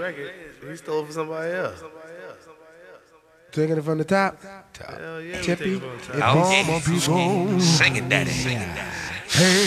record. He stole it from somebody else. Taking it from the top. Hell yeah, Tippy. we take it from the top. Singing daddy.